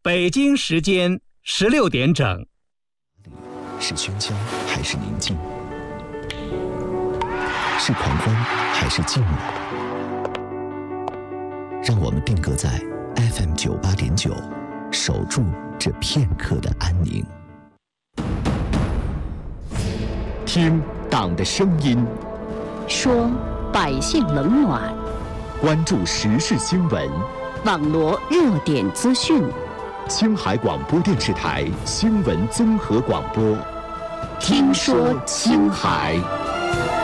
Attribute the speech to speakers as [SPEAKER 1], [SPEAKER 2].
[SPEAKER 1] 北京时间16点整。
[SPEAKER 2] 是喧嚣还是宁静？是狂欢还是静默？让我们定格在 FM 98.9，守住这片刻的安宁。听党的声音，
[SPEAKER 3] 说百姓冷暖，
[SPEAKER 2] 关注时事新闻，
[SPEAKER 3] 网罗热点资讯。
[SPEAKER 2] 青海广播电视台新闻综合广播，
[SPEAKER 3] 听说青海。